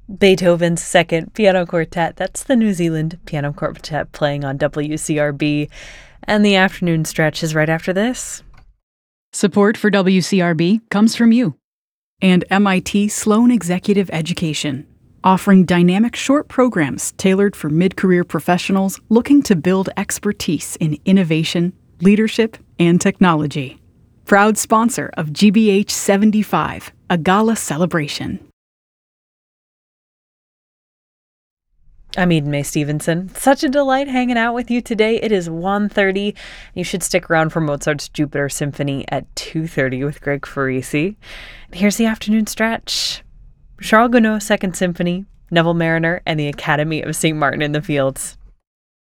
Beethoven's Second Piano Quartet. That's the New Zealand Piano Quartet playing on WCRB. And the afternoon stretch is right after this. Support for WCRB comes from you and MIT Sloan Executive Education, offering dynamic short programs tailored for mid-career professionals looking to build expertise in innovation, leadership, and technology. Proud sponsor of GBH 75, a gala celebration. I'm Eden Mae Stevenson. Such a delight hanging out with you today. It is 1:30. You should stick around for Mozart's Jupiter Symphony at 2:30 with Greg Farisi. Here's the afternoon stretch. Charles Gounod Second Symphony, Neville Marriner, and the Academy of St. Martin in the Fields.